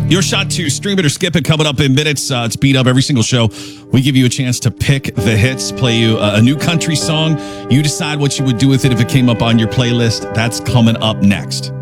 Your shot to stream it or skip it coming up in minutes. It's beat up every single show. We give you a chance to pick the hits, play you a new country song. You decide what you would do with it if it came up on your playlist. That's coming up next.